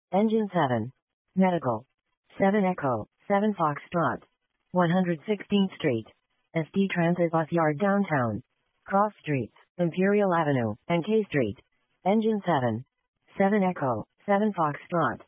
Engine 7. Medical. 7 Echo, 7 Foxtrot. 116th Street. SD Transit Bus Yard Downtown. Cross Streets, Imperial Avenue, and K Street. Engine 7. 7 Echo, 7 Foxtrot.